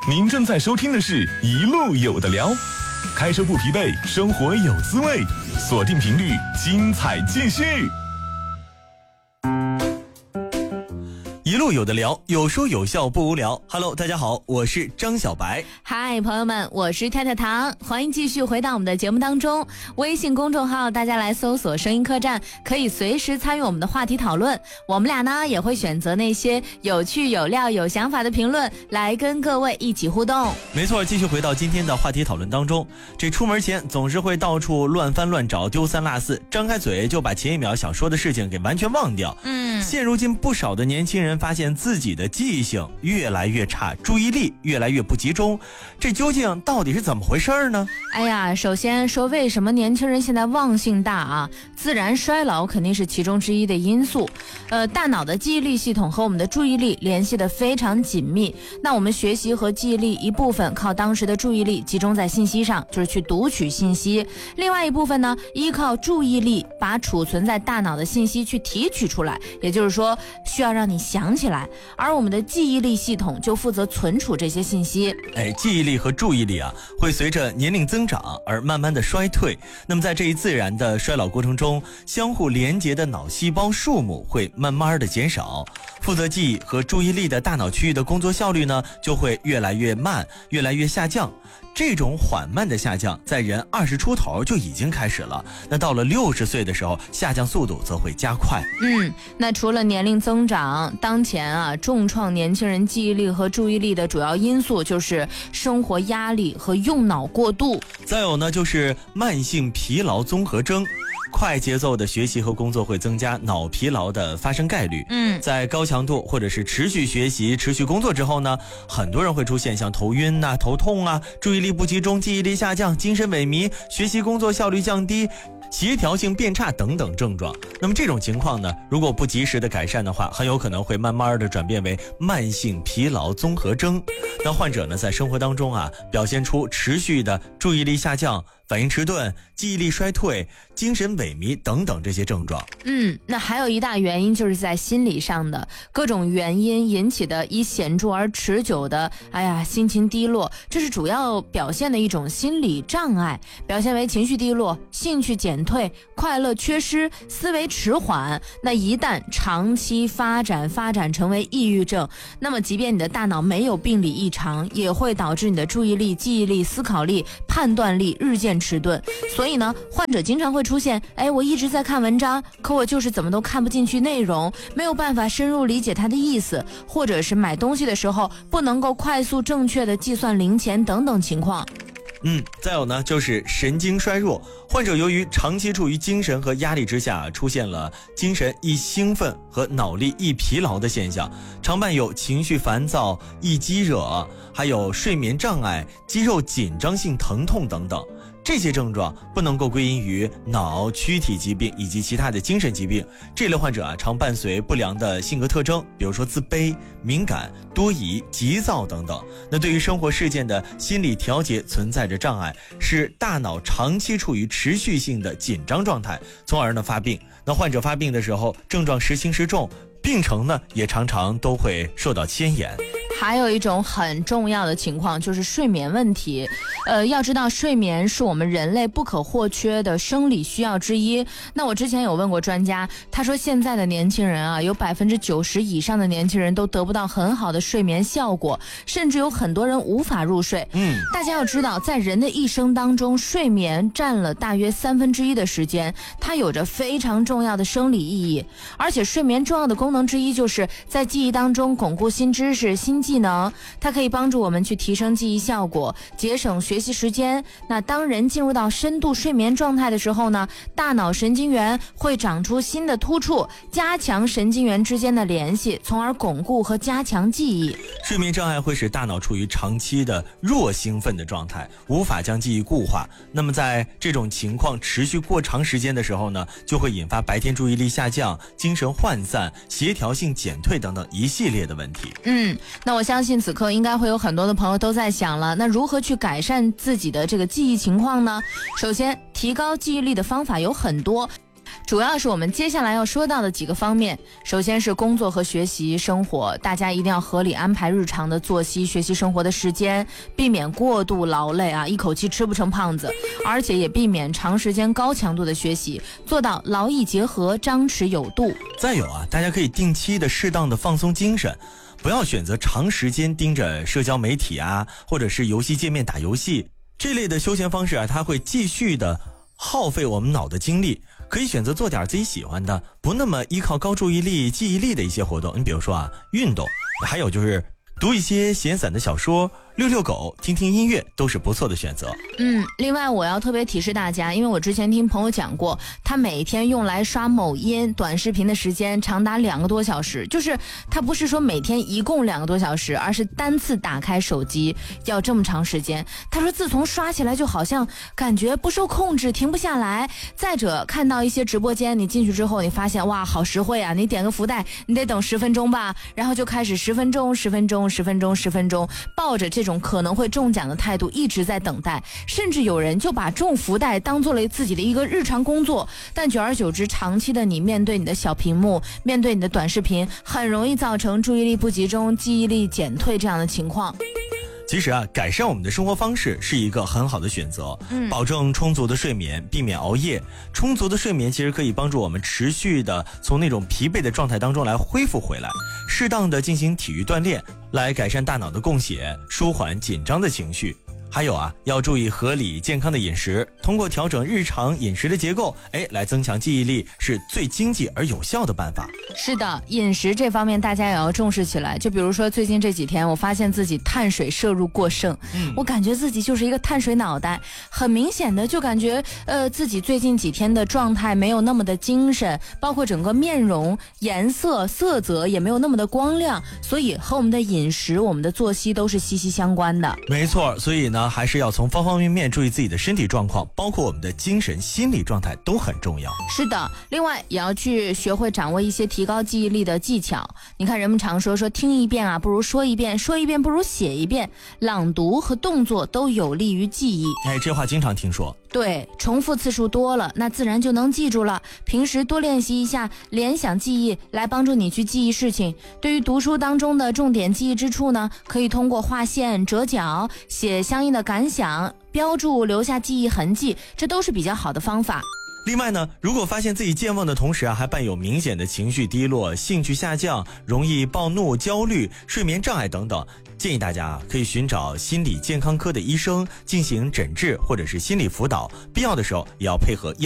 您正在收听的是一路有的聊，开车不疲惫，生活有滋味，锁定频率，精彩继续。 一路有的聊，有说有笑不无聊。Hello， 大家好，我是张小白。 嗨，朋友们，我是跳跳糖，欢迎继续回到我们的节目当中。微信公众号大家来搜索声音客栈，可以随时参与我们的话题讨论。我们俩呢也会选择那些有趣有料有想法的评论来跟各位一起互动。 没错，继续回到今天的话题讨论当中。这出门前总是会到处乱翻乱找，丢三落四，张开嘴就把前一秒想说的事情给完全忘掉。现如今不少的年轻人发现自己的记性越来越差，注意力越来越不集中，这究竟到底是怎么回事呢？ 哎呀，首先说为什么年轻人现在忘性大啊？自然衰老肯定是其中之一的因素。大脑的记忆力系统和我们的注意力联系得非常紧密。那我们学习和记忆力一部分靠当时的注意力集中在信息上，就是去读取信息；另外一部分呢，依靠注意力把储存在大脑的信息去提取出来，也就是说需要让你想起来。而我们的记忆力系统就负责存储这些信息。 记忆力和注意力啊，会随着年龄增长而慢慢的衰退。那么在这一自然的衰老过程中，相互连接的脑细胞数目会慢慢的减少，负责记忆和注意力的大脑区域的工作效率呢，就会越来越慢，越来越下降。这种缓慢的下降在人20出头就已经开始了，那到了60岁的时候，下降速度则会加快。 那除了年龄增长，当前啊重创年轻人记忆力和注意力的主要因素就是生活压力和用脑过度。 再有呢，就是慢性疲劳综合征。快节奏的学习和工作会增加脑疲劳的发生概率。在高强度或者是持续学习、持续工作之后呢，很多人会出现像头晕啊、头痛啊、注意力不集中、记忆力下降、精神萎靡、学习工作效率降低、协调性变差等等症状。那么这种情况呢，如果不及时的改善的话，很有可能会慢慢的转变为慢性疲劳综合征。那患者呢，在生活当中啊，表现出持续的注意力下降、反应迟钝、记忆力衰退、精神萎靡等等这些症状。 那还有一大原因就是在心理上的各种原因引起的以显著而持久的心情低落，这是主要表现的一种心理障碍，表现为情绪低落、兴趣减退、快乐缺失、思维迟缓。那一旦长期发展成为抑郁症，那么即便你的大脑没有病理异常，也会导致你的注意力、记忆力、思考力、判断力日渐迟钝。所以呢，患者经常会出现我一直在看文章，可我就是怎么都看不进去内容，没有办法深入理解它的意思，或者是买东西的时候不能够快速正确的计算零钱等等情况。 再有呢，就是神经衰弱。患者由于长期处于精神和压力之下，出现了精神易兴奋和脑力易疲劳的现象，常伴有情绪烦躁、易激惹，还有睡眠障碍、肌肉紧张性疼痛等等。这些症状不能够归因于脑躯体疾病以及其他的精神疾病。这类患者啊，常伴随不良的性格特征，比如说自卑、敏感、多疑、急躁等等。那对于生活事件的心理调节存在着障碍，使大脑长期处于持续性的紧张状态，从而呢发病。那患者发病的时候，症状时轻时重，病程呢也常常都会受到牵延。 还有一种很重要的情况就是睡眠问题。要知道睡眠是我们人类不可或缺的生理需要之一。那我之前有问过专家，他说现在的年轻人啊，有90%以上的年轻人都得不到很好的睡眠效果，甚至有很多人无法入睡。大家要知道，在人的一生当中，睡眠占了大约1/3的时间，它有着非常重要的生理意义。而且睡眠重要的功能之一就是在记忆当中巩固新知识、新技能，它可以帮助我们去提升记忆效果，节省学习时间。那当人进入到深度睡眠状态的时候呢，大脑神经元会长出新的突触，加强神经元之间的联系，从而巩固和加强记忆。 睡眠障碍会使大脑处于长期的弱兴奋的状态，无法将记忆固化。那么在这种情况持续过长时间的时候呢，就会引发白天注意力下降、精神涣散、协调性减退等等一系列的问题。 那我相信此刻应该会有很多的朋友都在想了，那如何去改善自己的这个记忆情况呢？首先，提高记忆力的方法有很多。 主要是我们接下来要说到的几个方面。首先是工作和学习生活，大家一定要合理安排日常的作息、学习生活的时间，避免过度劳累啊，一口气吃不成胖子，而且也避免长时间高强度的学习，做到劳逸结合，张弛有度。 再有啊，大家可以定期的适当的放松精神，不要选择长时间盯着社交媒体啊，或者是游戏界面打游戏这类的休闲方式啊，它会继续的耗费我们脑的精力。可以选择做点自己喜欢的，不那么依靠高注意力、记忆力的一些活动。你比如说啊，运动，还有就是读一些闲散的小说，遛遛狗，听听音乐，都是不错的选择。 另外我要特别提示大家，因为我之前听朋友讲过，他每天用来刷某音短视频的时间长达2个多小时，就是他不是说每天一共2个多小时，而是单次打开手机要这么长时间。他说自从刷起来就好像感觉不受控制，停不下来。再者看到一些直播间，你进去之后你发现哇好实惠啊，你点个福袋你得等10分钟吧，然后就开始10分钟10分钟10分钟10分钟，抱着这种可能会中奖的态度一直在等待，甚至有人就把中福袋当做了自己的一个日常工作。但久而久之，长期的你面对你的小屏幕，面对你的短视频，很容易造成注意力不集中、记忆力减退这样的情况。 其实啊，改善我们的生活方式是一个很好的选择。保证充足的睡眠，避免熬夜。充足的睡眠其实可以帮助我们持续的从那种疲惫的状态当中来恢复回来。适当的进行体育锻炼，来改善大脑的供血，舒缓紧张的情绪。还有啊，要注意合理健康的饮食，通过调整日常饮食的结构，来增强记忆力，是最经济而有效的办法。 是的，饮食这方面大家也要重视起来。就比如说最近这几天，我发现自己碳水摄入过剩，我感觉自己就是一个碳水脑袋，很明显的就感觉自己最近几天的状态没有那么的精神，包括整个面容颜色色泽也没有那么的光亮，所以和我们的饮食、我们的作息都是息息相关的。 没错，所以呢，还是要从方方面面注意自己的身体状况，包括我们的精神心理状态都很重要。 是的，另外也要去学会掌握一些提高记忆力的技巧。你看人们常说听一遍啊不如说一遍，说一遍不如写一遍，朗读和动作都有利于记忆。 这话经常听说。 对，重复次数多了，那自然就能记住了。平时多练习一下联想记忆，来帮助你去记忆事情。对于读书当中的重点记忆之处呢，可以通过划线、折角、写相应的感想、标注、留下记忆痕迹，这都是比较好的方法。 另外呢，如果发现自己健忘的同时还伴有明显的情绪低落、兴趣下降、容易暴怒、焦虑、睡眠障碍等等，建议大家可以寻找心理健康科的医生进行诊治或者是心理辅导，必要的时候也要配合